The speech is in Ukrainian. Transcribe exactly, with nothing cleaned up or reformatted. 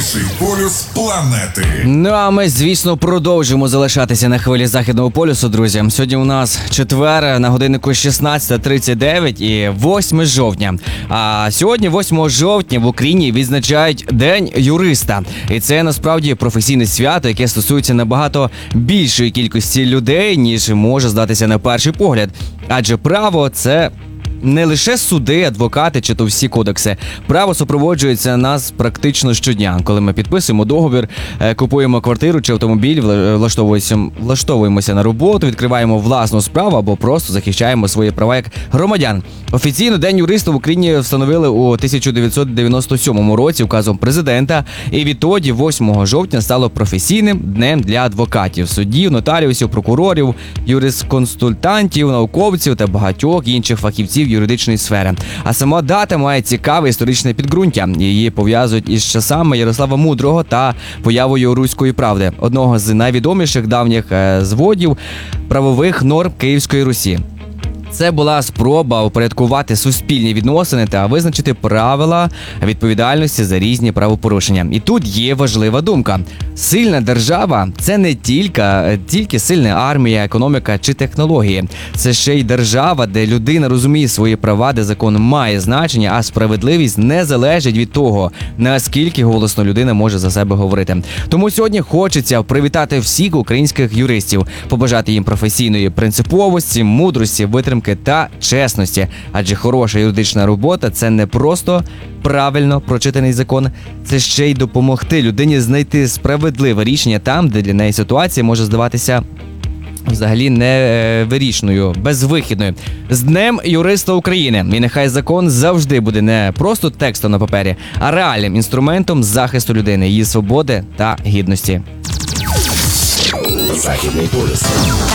найсильніший полюс планети. Ну а ми, звісно, продовжуємо залишатися на хвилі Західного полюсу, друзі. Сьогодні у нас четвер, на годиннику шістнадцята тридцять дев'ять і восьме жовтня. А сьогодні, восьмого жовтня, в Україні відзначають День юриста. І це насправді професійне свято, яке стосується набагато більшої кількості людей, ніж може здатися на перший погляд. Адже право – це не лише суди, адвокати чи то всі кодекси. Право супроводжується нас практично щодня. Коли ми підписуємо договір, купуємо квартиру чи автомобіль, влаштовуємося, влаштовуємося на роботу, відкриваємо власну справу або просто захищаємо свої права як громадян. Офіційно День юриста в Україні встановили у тисяча дев'ятсот дев'яносто сьомому році указом президента, і відтоді восьмого жовтня стало професійним днем для адвокатів, суддів, нотаріусів, прокурорів, юрисконсультантів, науковців та багатьох інших фахівців юридичної сфери. А сама дата має цікаве історичне підґрунтя. Її пов'язують із часами Ярослава Мудрого та появою Руської правди, одного з найвідоміших давніх зводів правових норм Київської Русі. Це була спроба упорядкувати суспільні відносини та визначити правила відповідальності за різні правопорушення. І тут є важлива думка. Сильна держава – це не тільки, тільки сильна армія, економіка чи технології. Це ще й держава, де людина розуміє свої права, де закон має значення, а справедливість не залежить від того, наскільки голосно людина може за себе говорити. Тому сьогодні хочеться привітати всіх українських юристів, побажати їм професійної принциповості, мудрості, витримки та чесності. Адже хороша юридична робота – це не просто правильно прочитаний закон, це ще й допомогти людині знайти справедливе рішення там, де для неї ситуація може здаватися взагалі невирішною, безвихідною. З Днем юриста України! І нехай закон завжди буде не просто текстом на папері, а реальним інструментом захисту людини, її свободи та гідності. Західний полюс.